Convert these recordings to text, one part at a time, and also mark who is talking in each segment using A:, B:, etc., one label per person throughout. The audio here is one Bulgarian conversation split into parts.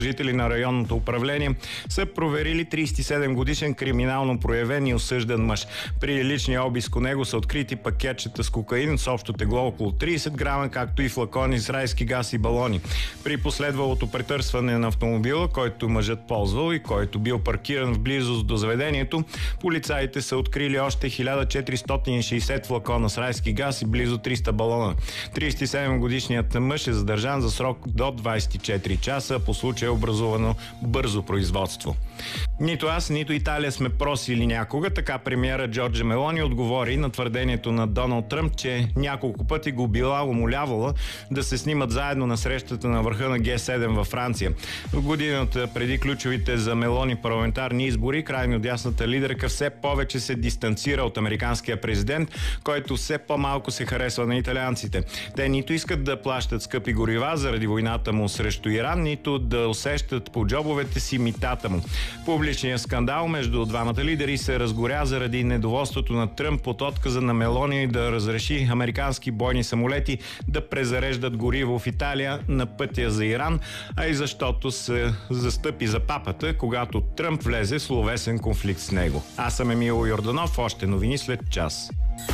A: Служители на районното управление са проверили 37 годишен криминално проявен и осъждан мъж. При личния обиск у него са открити пакетчета с кокаин с общо тегло около 30 грама, както и флакони с райски газ и балони. При последвалото претърсване на автомобила, който мъжът ползвал и който бил паркиран в близост до заведението, полицаите са открили още 1460 флакона с райски газ и близо 300 балона. 37-годишният мъж е задържан за срок до 24 часа. По случая е образувано бързо производство. Нито аз, нито Италия сме просили някога, така премиера Джорджа Мелони отговори на твърдението на Доналд Тръмп, че няколко пъти го била умолявала да се снимат заедно на срещата на върха на Г7 във Франция. В годината преди ключовите за Мелони парламентарни избори, крайно дясната лидерка все повече се дистанцира от американския президент, който все по-малко се харесва на италианците. Те нито искат да плащат скъпи горива заради войната му срещу Иран, нито да усещат по джобовете си митата му. Публичният скандал между двамата лидери се разгоря заради недоволството на Тръмп от отказа на Мелони да разреши американски бойни самолети да презареждат гориво в Италия на пътя за Иран, а и защото се застъпи за папата, когато Тръмп влезе в словесен конфликт с него. Аз съм Емил Йорданов, още новини след час.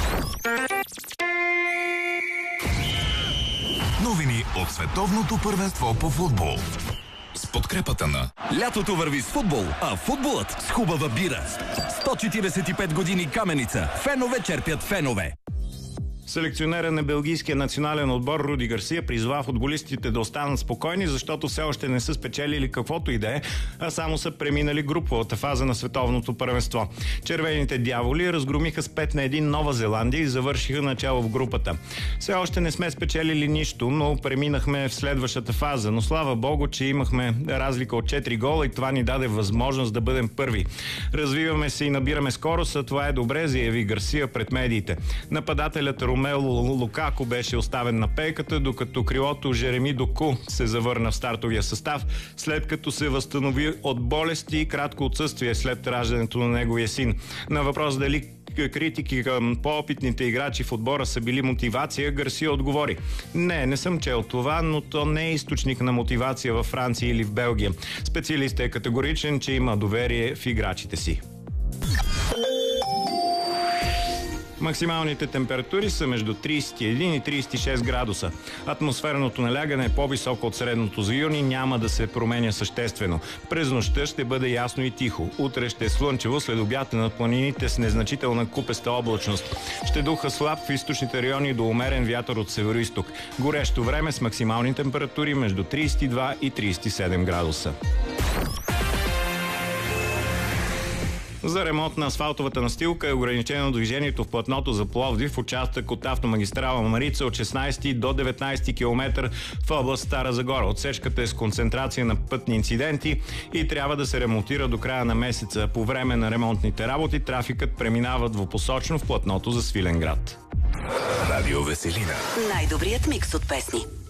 B: Новини от световното първенство по футбол. С подкрепата на...
C: Лятото върви с футбол, а футболът с хубава бира. 145 години Каменица. Фенове черпят фенове.
A: Селекционера на белгийския национален отбор Руди Гарсия призова футболистите да останат спокойни, защото все още не са спечелили каквото и да е, а само са преминали груповата фаза на световното първенство. Червените дяволи разгромиха с 5-1 Нова Зеландия и завършиха начало в групата. Все още не сме спечелили нищо, но преминахме в следващата фаза. Но слава Богу, че имахме разлика от 4 гола и това ни даде възможност да бъдем първи. Развиваме се и набираме скорост, а това е добре, заяви Гарсия пред медиите. Нападателят Ромело Лукако беше оставен на пейката, докато крилото Жереми Доку се завърна в стартовия състав, след като се възстанови от болести и кратко отсъствие след раждането на неговия син. На въпрос дали критики към по-опитните играчи в отбора са били мотивация, Гарсия отговори: не съм чел това, но то не е източник на мотивация във Франция или в Белгия. Специалистът е категоричен, че има доверие в играчите си. Максималните температури са между 31 и 36 градуса. Атмосферното налягане е по-високо от средното за юни, няма да се променя съществено. През нощта ще бъде ясно и тихо. Утре ще е слънчево, след обяд над планините с незначителна купеста облачност. Ще духа слаб в източните райони до умерен вятър от североизток. Горещо време с максимални температури между 32 и 37 градуса. За ремонт на асфалтовата настилка е ограничено движението в платното за Пловдив в участък от автомагистрала Марица от 16 до 19 км в област Стара Загора. Отсечката е с концентрация на пътни инциденти и трябва да се ремонтира до края на месеца. По време на ремонтните работи трафикът преминава двупосочно в платното за Свиленград.
B: Радио Веселина.
D: Най-добрият микс от песни.